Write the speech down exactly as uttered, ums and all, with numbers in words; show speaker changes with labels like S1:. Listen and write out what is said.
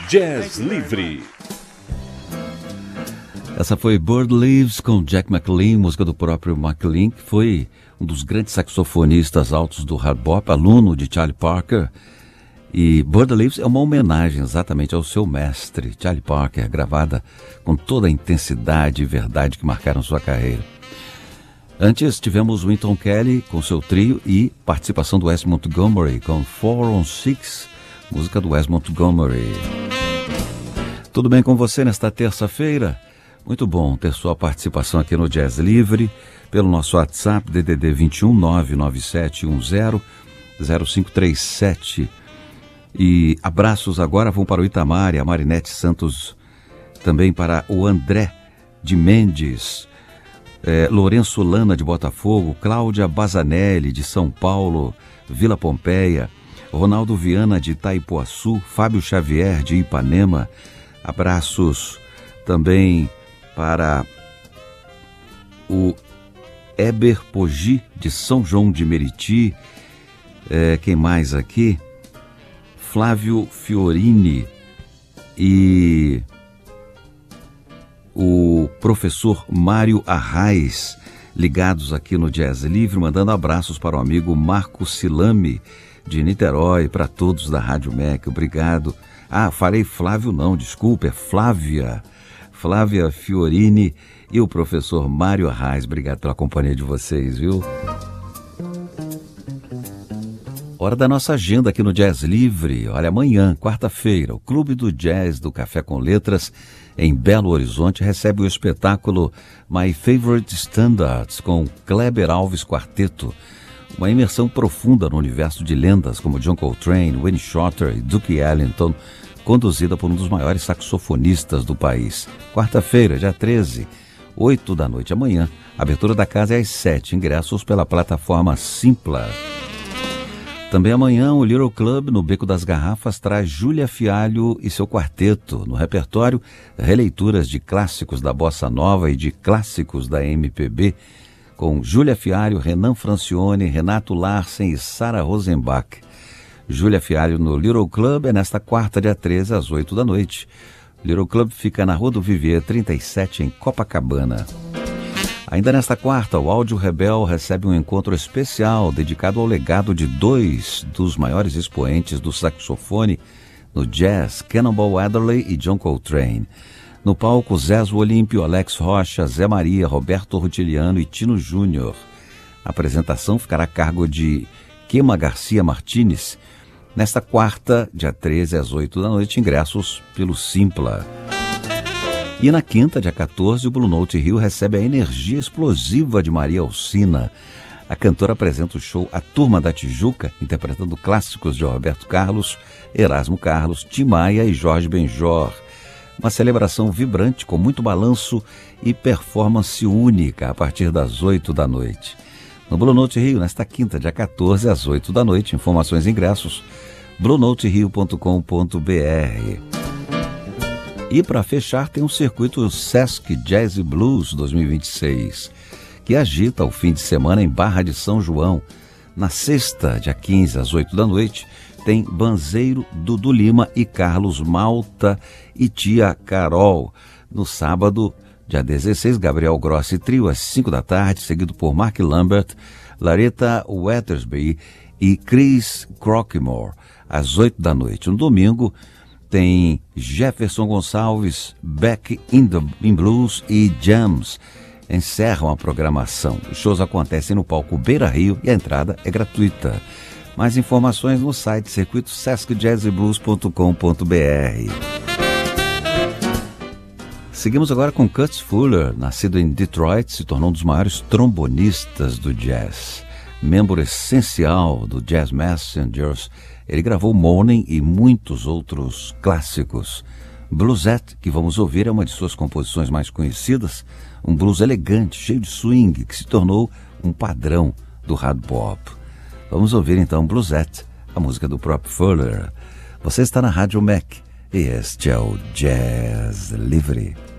S1: Jazz Livre.
S2: Essa foi Bird Leaves com Jack McLean, música do próprio McLean, que foi um dos grandes saxofonistas altos do hard bop, aluno de Charlie Parker. E Bird Leaves é uma homenagem exatamente ao seu mestre, Charlie Parker, gravada com toda a intensidade e verdade que marcaram sua carreira. Antes tivemos Wynton Kelly com seu trio e participação do Wes Montgomery com Four on Six, música do Wes Montgomery. Tudo bem com você nesta terça-feira? Muito bom ter sua participação aqui no Jazz Livre, pelo nosso WhatsApp D D D vinte e um nove nove sete um zero zero cinco três sete. E abraços agora vão para o Itamar e a Marinete Santos, também para o André de Mendes, é, Lourenço Lana de Botafogo, Cláudia Bazanelli de São Paulo, Vila Pompeia, Ronaldo Viana de Itaipuaçu, Fábio Xavier de Ipanema. Abraços também para o Eber Pogi de São João de Meriti. É, quem mais aqui? Flávio Fiorini e o professor Mário Arraes, ligados aqui no Jazz Livre, mandando abraços para o amigo Marco Silame de Niterói, para todos da Rádio M E C. Obrigado. Ah, falei Flávio não, desculpa, é Flávia. Flávia Fiorini e o professor Mário Arraes. Obrigado pela companhia de vocês, viu? Hora da nossa agenda aqui no Jazz Livre. Olha, amanhã, quarta-feira, o Clube do Jazz do Café com Letras, em Belo Horizonte, recebe o espetáculo My Favorite Standards, com Kleber Alves Quarteto. Uma imersão profunda no universo de lendas como John Coltrane, Wayne Shorter e Duke Ellington, conduzida por um dos maiores saxofonistas do país. Quarta-feira, dia treze, oito da noite. Amanhã, a abertura da casa é às sete, ingressos pela plataforma Simpla. Também amanhã, o Little Club, no Beco das Garrafas, traz Júlia Fialho e seu quarteto. No repertório, releituras de clássicos da Bossa Nova e de clássicos da M P B, com Júlia Fialho, Renan Francione, Renato Larsen e Sara Rosenbach. Júlia Fialho no Little Club é nesta quarta, dia treze, às oito da noite. O Little Club fica na Rua do Vivier, trinta e sete, em Copacabana. Ainda nesta quarta, o Áudio Rebel recebe um encontro especial dedicado ao legado de dois dos maiores expoentes do saxofone no jazz, Cannonball Adderley e John Coltrane. No palco, Zezo Olímpio, Alex Rocha, Zé Maria, Roberto Rutiliano e Tino Júnior. A apresentação ficará a cargo de Quema Garcia Martínez. Nesta quarta, dia treze, às oito da noite, ingressos pelo Simpla. E na quinta, dia quatorze, o Blue Note Rio recebe a energia explosiva de Maria Alcina. A cantora apresenta o show A Turma da Tijuca, interpretando clássicos de Roberto Carlos, Erasmo Carlos, Tim Maia e Jorge Benjor. Uma celebração vibrante com muito balanço e performance única a partir das oito da noite. No Blue Note Rio, nesta quinta, dia quatorze, às oito da noite, informações e ingressos, blue note rio ponto com ponto b r. E para fechar, tem um circuito Sesc Jazz e Blues dois mil e vinte e seis, que agita o fim de semana em Barra de São João. Na sexta, dia quinze, às oito da noite, tem Banzeiro, Dudu Lima e Carlos Malta e Tia Carol. No sábado, dia dezesseis, Gabriel Grossi Trio, às cinco da tarde, seguido por Mark Lambert, Laretta Wethersby e Chris Crockmore, às oito da noite. No domingo, tem Jefferson Gonçalves, Back in, the, in Blues e Jams. Encerram a programação. Os shows acontecem no palco Beira Rio e a entrada é gratuita. Mais informações no site circuito sesc jazz e blues ponto com ponto b r. Seguimos agora com Curt Fuller. Nascido em Detroit, se tornou um dos maiores trombonistas do jazz. Membro essencial do Jazz Messengers, ele gravou Morning e muitos outros clássicos. Bluesette, que vamos ouvir, é uma de suas composições mais conhecidas, um blues elegante, cheio de swing, que se tornou um padrão do hard bop. Vamos ouvir então Bluesette, a música do próprio Fuller. Você está na Rádio M E C e este é o Jazz Livre.